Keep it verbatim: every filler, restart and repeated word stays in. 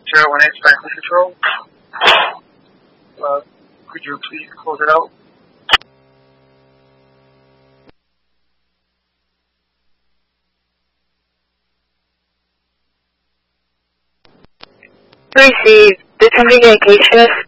zero one eight Franklin Control. Uh, could you please close it out? Receive. The communication is